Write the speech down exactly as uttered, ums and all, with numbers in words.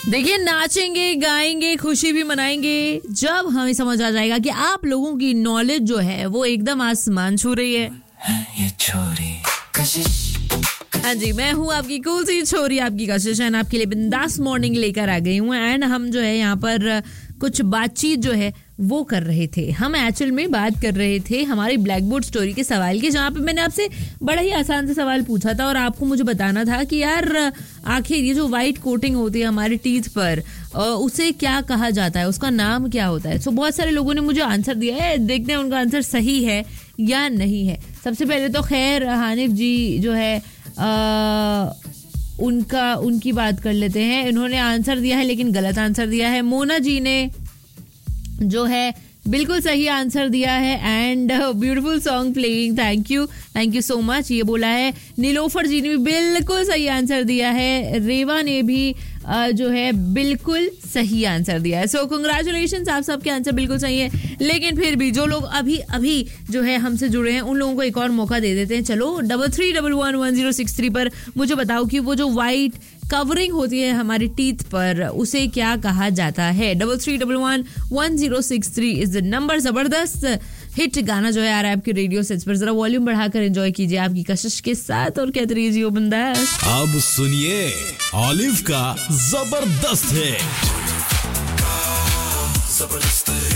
देखिए, नाचेंगे, गाएंगे, खुशी भी मनाएंगे जब हमें समझ आ जाएगा कि आप लोगों की नॉलेज जो है वो एकदम आसमान छू रही है। ये छोरी हाँ जी, मैं हूँ आपकी कूल सी छोरी, आपकी कशिश, एंड आपके लिए बिंदास मॉर्निंग लेकर आ गई हूँ। एंड हम जो है यहाँ पर कुछ बातचीत जो है वो कर रहे थे। हम एक्चुअल में बात कर रहे थे हमारी ब्लैक बोर्ड स्टोरी के सवाल की, जहाँ पे मैंने आपसे बड़ा ही आसान सा सवाल पूछा था और आपको मुझे बताना था कि यार आखिर ये जो वाइट कोटिंग होती है हमारे टीथ पर, उसे क्या कहा जाता है, उसका नाम क्या होता है। सो बहुत सारे लोगों ने मुझे आंसर दिया है, देखते हैं उनका आंसर सही है या नहीं है। सबसे पहले तो खैर हानिफ जी जो है आ, उनका उनकी बात कर लेते हैं। इन्होंने आंसर दिया है लेकिन गलत आंसर दिया है। मोना जी ने जो है बिल्कुल सही आंसर दिया है and beautiful song playing, thank you thank you so much, ये बोला है। नीलोफर जी ने भी बिल्कुल सही आंसर दिया है। रेवा ने भी uh, जो है बिल्कुल सही आंसर दिया है। सो कंग्रेचुलेशंस, आप सबके आंसर बिल्कुल सही है। लेकिन फिर भी जो लोग अभी अभी जो है हमसे जुड़े हैं उन लोगों को एक और मौका दे देते हैं। चलो double three double one one zero six three पर मुझे बताओ कि वो जो वाइट कवरिंग होती है हमारी टीथ पर, उसे क्या कहा जाता है। Double three double one one zero six three is the number. जबरदस्त हिट गाना जो है आ रहा है आपके रेडियो सेट्स पर, जरा वॉल्यूम बढ़ाकर एंजॉय कीजिए आपकी कशिश के साथ और कहते रहिए बंदास। अब सुनिए ऑलिव का जबरदस्त है। जबरदस्त